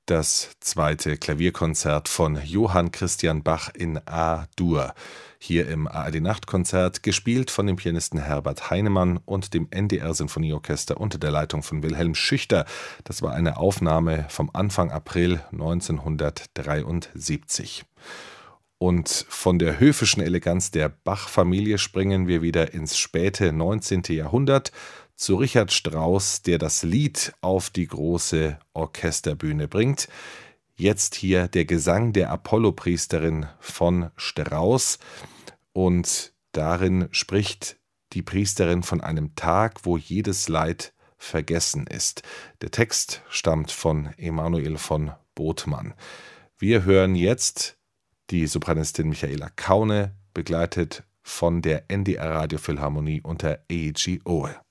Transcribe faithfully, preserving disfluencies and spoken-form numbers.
Das zweite Klavierkonzert von Johann Christian Bach in A-Dur. Hier im A R D-Nachtkonzert, gespielt von dem Pianisten Herbert Heinemann und dem N D R-Sinfonieorchester unter der Leitung von Wilhelm Schüchter. Das war eine Aufnahme vom Anfang April neunzehnhundertdreiundsiebzig. Und von der höfischen Eleganz der Bach-Familie springen wir wieder ins späte neunzehnte. Jahrhundert zu Richard Strauss, der das Lied auf die große Orchesterbühne bringt. Jetzt hier der Gesang der Apollo-Priesterin von Strauss. Und darin spricht die Priesterin von einem Tag, wo jedes Leid vergessen ist. Der Text stammt von Emanuel von Bothmann. Wir hören jetzt die Sopranistin Michaela Kaune, begleitet von der N D R Radiophilharmonie unter A G Owe.